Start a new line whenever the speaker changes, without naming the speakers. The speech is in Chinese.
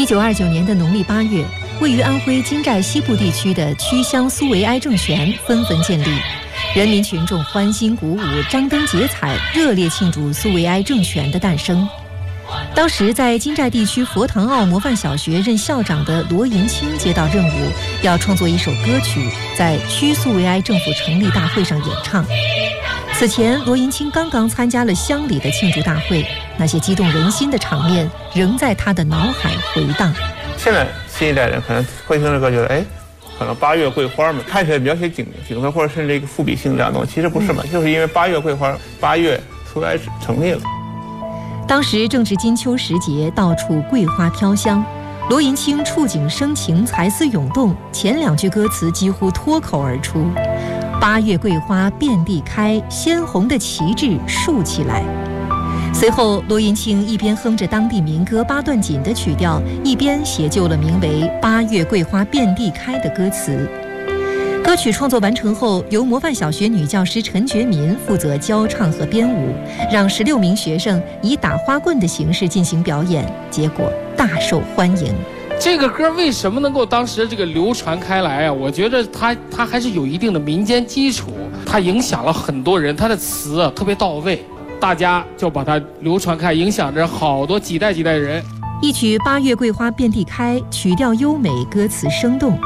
1929年的农历8月，位于安徽金寨西部地区的曲湘苏维埃政权纷纷建立，人民群众欢欣鼓舞，张灯结彩，热烈庆祝苏维埃政权的诞生。当时在金寨地区佛堂坳模范小学任校长的罗银清接到任务，要创作一首歌曲，在曲苏维埃政府成立大会上演唱。此前，罗银清刚刚参加了乡里的庆祝大会，那些激动人心的场面仍在他的脑海回荡。
现在新一代人可能会听这歌，觉得可能8月桂花嘛，看起来描写景色或者甚至一个赋比兴这样的东西，其实不是嘛，就是因为8月桂花，8月苏维埃成立了。
当时正值金秋时节，到处桂花飘香，罗银清触景生情，才思涌动，前2句歌词几乎脱口而出：8月桂花遍地开，鲜红的旗帜竖起来。随后，罗银清一边哼着当地民歌8段锦的曲调，一边写就了名为《8月桂花遍地开》的歌词。歌曲创作完成后，由模范小学女教师陈觉民负责教唱和编舞，让16名学生以打花棍的形式进行表演，结果大受欢迎。
这个歌为什么能够当时这个流传开来啊？我觉得它还是有一定的民间基础，它影响了很多人，它的词啊特别到位，大家就把它流传开，影响着好多几代人。
一曲《8月桂花遍地开》，曲调优美，歌词生动。